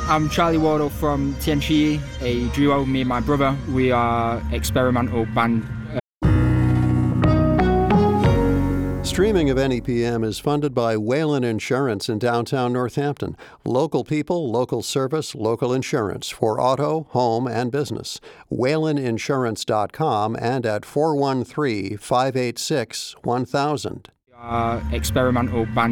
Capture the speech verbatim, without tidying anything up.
I'm Charlie Wardle from Tianchi, a duo, me and my brother. We are experimental band. Streaming of N E P M is funded by Whalen Insurance in downtown Northampton. Local people, local service, local insurance for auto, home, and business. Whalen Insurance dot com and at four one three, five eight six, one thousand. We are experimental band.